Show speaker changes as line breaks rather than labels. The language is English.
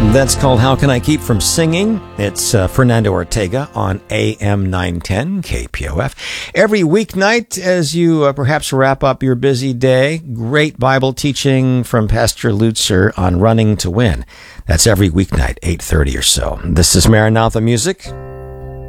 That's called How Can I Keep From Singing? It's Fernando Ortega on AM 910 KPOF. Every weeknight as you perhaps wrap up your busy day, great Bible teaching from Pastor Lutzer on Running to Win. That's every weeknight, 8:30 or so. This is Maranatha Music.